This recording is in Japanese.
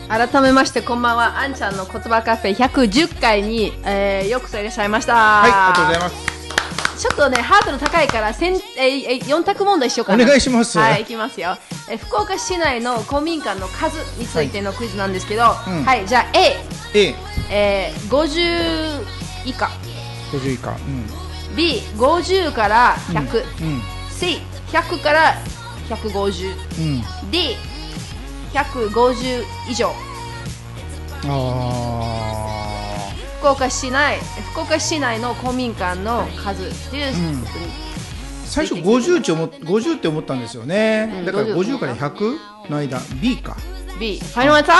改めましてこんばんは。あんちゃんの言葉カフェ110回に、ようこそいらっしゃいました。 はい、ありがとうございます。 ちょっとね、ハードル高いから4択問題しようかな。 お願いします。 はい、いきますよ。福岡市内の公民館の数についてのクイズなんですけど、はい、じゃあ A、50以下。 50以下。 B、50から100。C、100から150。D、150以上。福岡市内の公民館の数っていうことに、 最初50って思ったんですよね。だから50から100の間 B か。 B。ファイナルアンサー